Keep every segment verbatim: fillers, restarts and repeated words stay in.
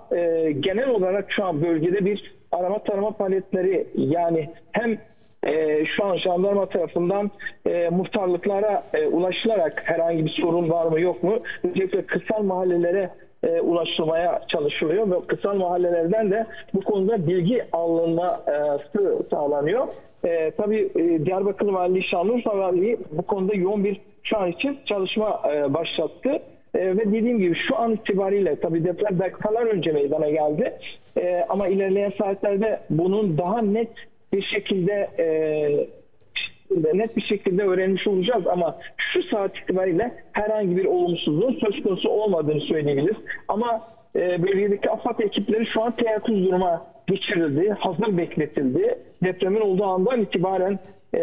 e, genel olarak şu an bölgede bir arama tarama faaliyetleri, yani hem e, şu an jandarma tarafından e, muhtarlıklara e, ulaşılarak herhangi bir sorun var mı yok mu, özellikle kırsal mahallelere e, ulaşılmaya çalışılıyor ve kırsal mahallelerden de bu konuda bilgi alınması sağlanıyor. E, tabii e, Diyarbakır Valiliği, Şanlıurfa Valiliği bu konuda yoğun bir şu an için çalışma e, başlattı. E, ve dediğim gibi şu an itibariyle tabii deprem dakikalar önce meydana geldi. E, ama ilerleyen saatlerde bunun daha net bir şekilde e, net bir şekilde öğrenmiş olacağız, ama şu saat itibariyle herhangi bir olumsuzluğun söz konusu olmadığını söyleyebiliriz. Ama e, bölgedeki AFAD ekipleri şu an teyakkuz duruma geçirildi, hazır bekletildi. Depremin olduğu andan itibaren e,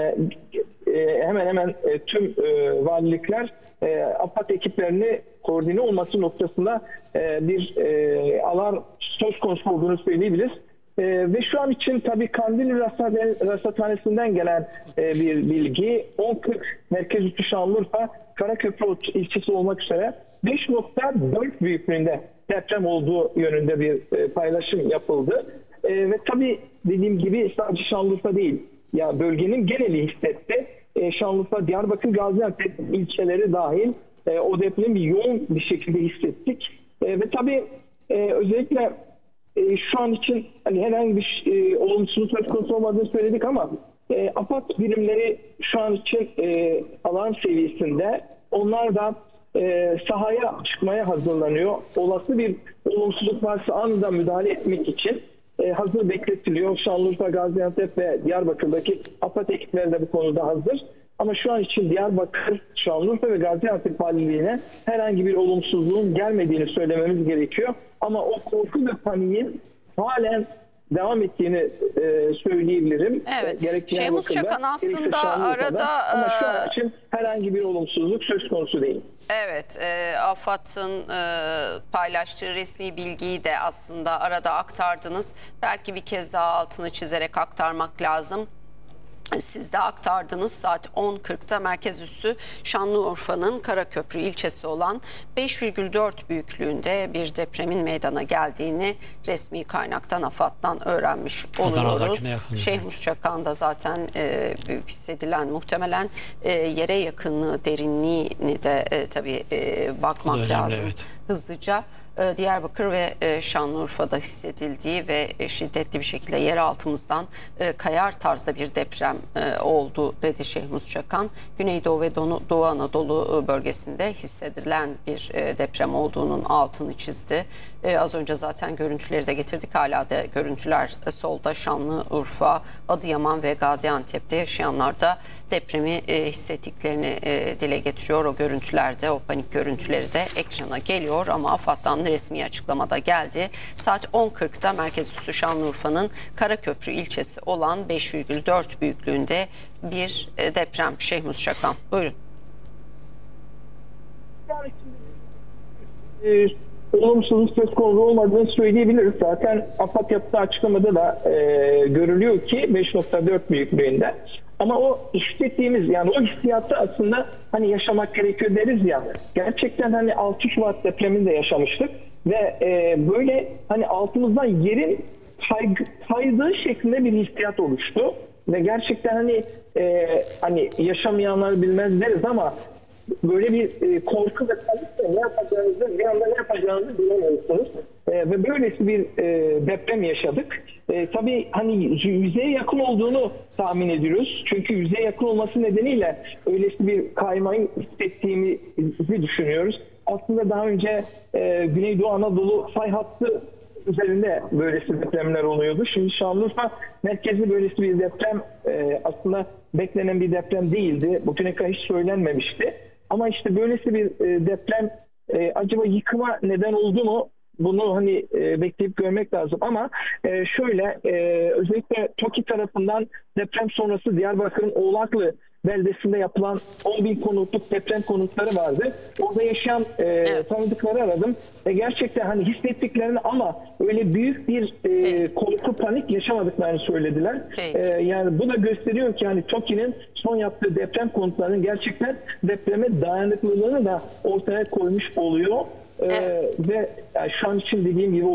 e, hemen hemen e, tüm e, valilikler e, AFAD ekiplerini koordine olması noktasında e, bir e, alarm söz konusu olduğunu söyleyebiliriz. E, ve şu an için tabii Kandilli Rasathanesi'nden gelen e, bir bilgi, on kırk Merkez Üssü Şanlıurfa Karaköprü ilçesi olmak üzere beş nokta dört büyüklüğünde deprem olduğu yönünde bir e, paylaşım yapıldı. E, ve tabii dediğim gibi sadece Şanlıurfa değil, ya bölgenin geneli hissetti. E, Şanlıurfa, Diyarbakır, Gaziantep ilçeleri dahil e, o depremi yoğun bir şekilde hissettik. E, ve tabii e, özellikle e, şu an için hani herhangi bir e, olumsuzluk söz konusu olmadığını söyledik, ama e, AFAD birimleri şu an için e, alarm seviyesinde. Onlar da e, sahaya çıkmaya hazırlanıyor. Olası bir olumsuzluk varsa anında müdahale etmek için e, hazır bekletiliyor. Şanlıurfa, Gaziantep ve Diyarbakır'daki AFAD ekipleri de bu konuda hazır. Ama şu an için Diyarbakır, Şanlıurfa ve Gaziantep valiliğine herhangi bir olumsuzluğun gelmediğini söylememiz gerekiyor. Ama o korku ve paniğin halen devam ettiğini e, söyleyebilirim. Evet. Gerek Şeyhmus Diyarbakır'da, Çakan aslında gerekse Şanlıurfa'da. arada Ama şu e, an için herhangi bir olumsuzluk söz konusu değil. Evet, e, AFAD'ın e, paylaştığı resmi bilgiyi de aslında arada aktardınız. Belki bir kez daha altını çizerek aktarmak lazım. Siz de aktardınız. Saat on kırkta merkez üssü Şanlıurfa'nın Karaköprü ilçesi olan beş virgül dört büyüklüğünde bir depremin meydana geldiğini resmi kaynaktan, AFAD'dan öğrenmiş oluyoruz. Şeyhmus Çakan da zaten e, hissedilen muhtemelen e, yere yakınlığı, derinliğini de e, tabii e, bakmak önemli, lazım. evet. Hızlıca e, Diyarbakır ve e, Şanlıurfa'da hissedildiği ve e, şiddetli bir şekilde yer altımızdan e, kayar tarzda bir deprem e, oldu dedi Şeyhmus Çakan. Güneydoğu ve Doğu, Doğu Anadolu bölgesinde hissedilen bir e, deprem olduğunun altını çizdi. E, az önce zaten görüntüleri de getirdik. Hala da görüntüler e, solda. Şanlıurfa, Adıyaman ve Gaziantep'te yaşayanlar da depremi e, hissettiklerini e, dile getiriyor. O görüntülerde, o panik görüntüleri de ekrana geliyor. Ama AFAD'dan resmi açıklamada geldi. Saat on kırkta merkez üssü Şanlıurfa'nın Karaköprü ilçesi olan beş virgül dört büyüklüğünde bir e, deprem. Şeyhmus Çakan, buyurun. Yani şimdi, e, olumsuzluk söz konusu olmadığını söyleyebiliriz. Zaten AFAD yaptığı açıklamada da e, görülüyor ki beş nokta dört büyüklüğünde. Ama o hissettiğimiz, yani o hissiyatı aslında hani yaşamak gerekiyor deriz ya. Gerçekten hani altı Şubat depreminde yaşamıştık ve e, böyle hani altımızdan yerin kay, kaydığı şeklinde bir hissiyat oluştu. Ve gerçekten hani e, hani yaşamayanlar bilmez deriz, ama böyle bir e, korku ve panikle ne yapacağınızı, bir anda ne yapacağınızı bilemiyorsunuz. E, ve böylesi bir e, deprem yaşadık. E, tabii hani yüzeye yakın olduğunu tahmin ediyoruz. Çünkü yüzeye yakın olması nedeniyle öylesi bir kaymayı hissettiğimizi düşünüyoruz. Aslında daha önce e, Güneydoğu Anadolu fay hattı üzerinde böylesi depremler oluyordu. Şimdi Şanlıurfa merkezli böylesi bir deprem e, aslında beklenen bir deprem değildi. Bugüne kadar hiç söylenmemişti. Ama işte böylesi bir e, deprem e, acaba yıkıma neden oldu mu? Bunu hani e, bekleyip görmek lazım. Ama e, şöyle e, özellikle TOKİ tarafından deprem sonrası Diyarbakır'ın Oğlaklı beldesinde yapılan on bin konutluk deprem konutları vardı. Orada yaşayan e, evet. tanıdıkları aradım. Ve gerçekten hani hissettiklerini, ama öyle büyük bir e, evet. korku, panik yaşamadıklarını söylediler. Evet. E, yani bu da gösteriyor ki hani TOKİ'nin son yaptığı deprem konutlarının gerçekten depreme dayanıklılığını da ortaya koymuş oluyor. Evet. E, ve yani şu an için dediğim gibi